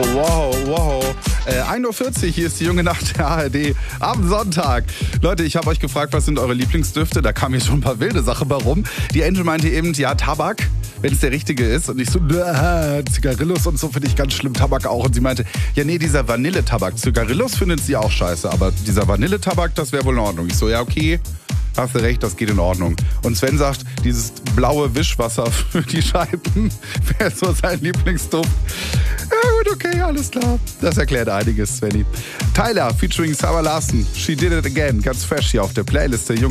Wow. 1:40 Uhr, hier ist die junge Nacht der ARD am Sonntag. Leute, ich habe euch gefragt, was sind eure Lieblingsdüfte? Da kamen hier schon ein paar wilde Sachen bei rum. Die Angel meinte eben, ja, Tabak, wenn es der richtige ist. Und ich so, Zigarillos und so finde ich ganz schlimm, Tabak auch. Und sie meinte, ja nee, dieser Vanilletabak. Zigarillos findet sie auch scheiße, aber dieser Vanilletabak, das wäre wohl in Ordnung. Ich so, ja okay, hast du recht, das geht in Ordnung. Und Sven sagt, dieses blaue Wischwasser für die Scheiben wäre so sein Lieblingsduft. Ja gut, okay, alles klar. Das erklärt einiges, Svenny. Tyler featuring Sarah Larson. She Did It Again. Ganz fresh hier auf der Playlist der Jungen.